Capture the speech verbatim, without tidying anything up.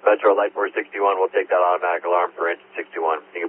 Metro Light four sixty-one, we'll take that automatic alarm for engine sixty-one. You